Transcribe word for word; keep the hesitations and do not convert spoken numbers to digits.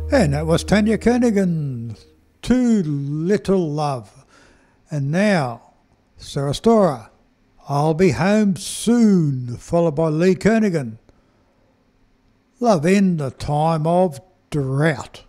And that was Tanya Kernigan, Too Little Love. And now, Sarah Storer, I'll Be Home Soon, followed by Lee Kernigan, Love in the Time of Drought.